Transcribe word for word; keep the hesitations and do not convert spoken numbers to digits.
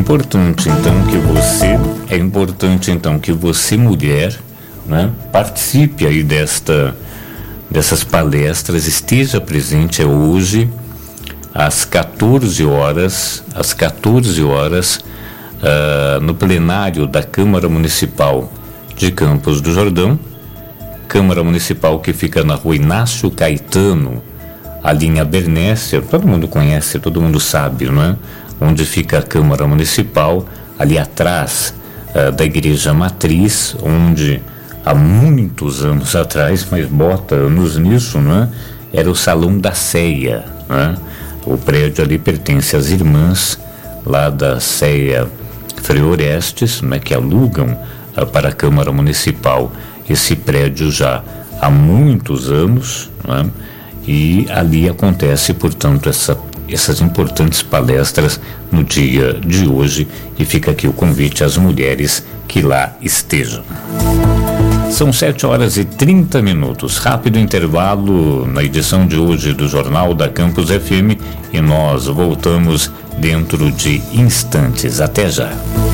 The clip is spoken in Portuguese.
importante então que você, é importante então que você, mulher, né, participe aí desta, dessas palestras, esteja presente é hoje, às quatorze horas, às quatorze horas, uh, no plenário da Câmara Municipal de Campos do Jordão, Câmara Municipal que fica na rua Inácio Caetano, a linha Bernécia, todo mundo conhece, todo mundo sabe, não é? Onde fica a Câmara Municipal, ali atrás uh, da Igreja Matriz, onde há muitos anos atrás, mas bota anos nisso, não é? Era o Salão da Ceia, não é? O prédio ali pertence às irmãs lá da Ceia Freiorestes, né, que alugam uh, para a Câmara Municipal esse prédio já há muitos anos, né? E ali acontece, portanto, essa, essas importantes palestras no dia de hoje, e fica aqui o convite às mulheres que lá estejam. São sete horas e trinta minutos, rápido intervalo na edição de hoje do Jornal da Campus F M, e nós voltamos dentro de instantes. Até já.